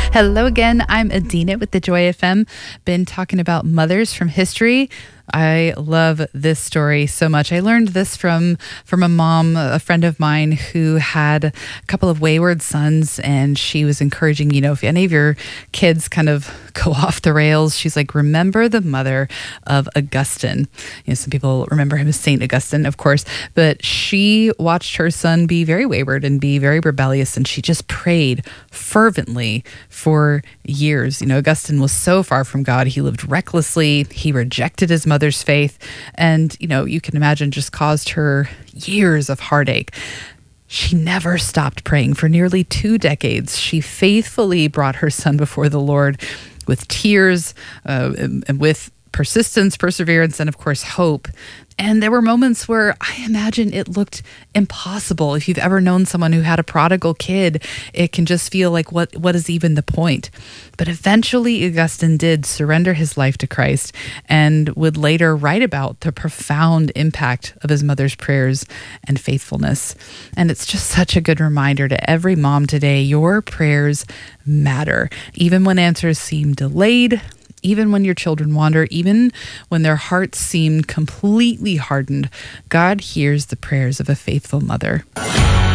Hello again. I'm Adina with the Joy FM. Been talking about mothers from history. I love this story so much. I learned this from a mom, a friend of mine who had a couple of wayward sons, and she was encouraging, if any of your kids kind of go off the rails, she's like, remember the mother of Augustine. Some people remember him as Saint Augustine, of course, but she watched her son be very wayward and be very rebellious, and she just prayed fervently for years. Augustine was so far from God. He lived recklessly. He rejected his mother's faith, and you can imagine just caused her years of heartache. She never stopped praying for nearly 2 decades. She faithfully brought her son before the Lord with tears, and with persistence, perseverance, and of course hope. And there were moments where I imagine it looked impossible. If you've ever known someone who had a prodigal kid, it can just feel like, what is even the point? But eventually Augustine did surrender his life to Christ and would later write about the profound impact of his mother's prayers and faithfulness. And it's just such a good reminder to every mom today, your prayers matter. Even when answers seem delayed, even when your children wander, even when their hearts seem completely hardened, God hears the prayers of a faithful mother.